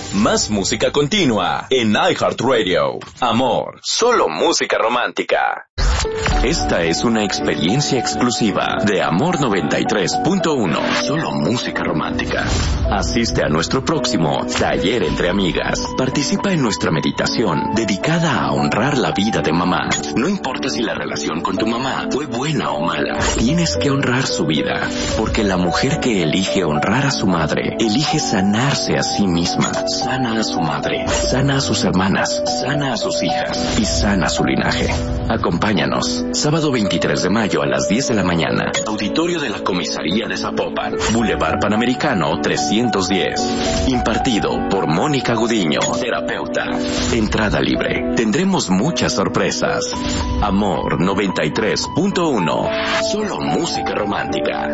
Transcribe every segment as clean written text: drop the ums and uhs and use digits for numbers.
Más música continua en iHeartRadio. Amor, solo música romántica. Esta es una experiencia exclusiva de Amor 93.1. Solo música romántica. Asiste a nuestro próximo Taller entre Amigas. Participa en nuestra meditación dedicada a honrar la vida de mamá. No importa si la relación con tu mamá fue buena o mala, tienes que honrar su vida, porque la mujer que elige honrar a su madre, elige sanarse a sí misma. Sana a su madre, sana a sus hermanas, sana a sus hijas y sana su linaje. Acompáñanos, sábado 23 de mayo a las 10 de la mañana, auditorio de la Comisaría de Zapopan, Boulevard Panamericano 310. Impartido por Mónica Gudiño, terapeuta. Entrada libre. Tendremos muchas sorpresas. Amor 93.1. Solo música romántica.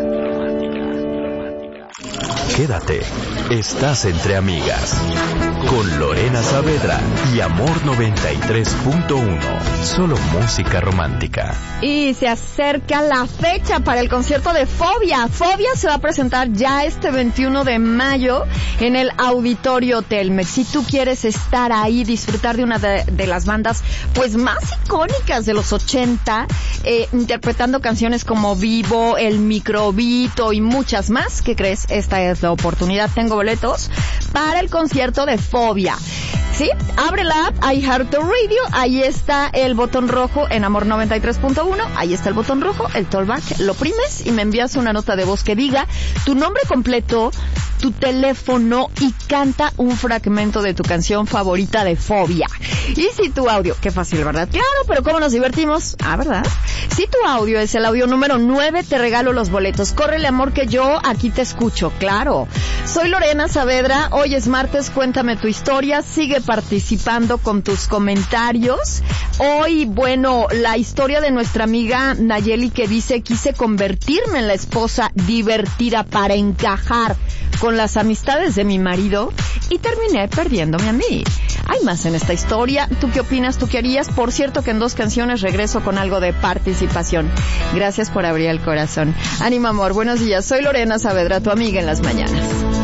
Quédate, estás entre amigas, con Lorena Saavedra y Amor 93.1, solo música romántica. Y se acerca la fecha para el concierto de Fobia. Fobia se va a presentar ya este 21 de mayo en el Auditorio Telmex. Si tú quieres estar ahí, disfrutar de una de las bandas pues más icónicas de los 80, interpretando canciones como Vivo, El Microbito y muchas más, ¿qué crees? Esta es la oportunidad. Tengo boletos para el concierto de Fobia. ¿Sí? Abre la app iHeartRadio, ahí está el botón rojo en Amor 93.1, ahí está el botón rojo, el talkback, lo oprimes y me envías una nota de voz que diga tu nombre completo, tu teléfono y canta un fragmento de tu canción favorita de Fobia. Y si tu audio, qué fácil, ¿verdad? Claro, pero ¿cómo nos divertimos? Ah, ¿verdad? Si tu audio es el audio número 9, te regalo los boletos. Córrele, amor, que yo aquí te escucho, claro. Soy Lorena Saavedra, hoy es martes, cuéntame tu historia, sigue participando con tus comentarios. Hoy, bueno, la historia de nuestra amiga Nayeli que dice, quise convertirme en la esposa divertida para encajar con las amistades de mi marido y terminé perdiéndome a mí. Hay más en esta historia. ¿Tú qué opinas? ¿Tú qué harías? Por cierto que en 2 canciones regreso con algo de participación. Gracias por abrir el corazón. Ánimo, amor. Buenos días. Soy Lorena Saavedra, tu amiga en las mañanas.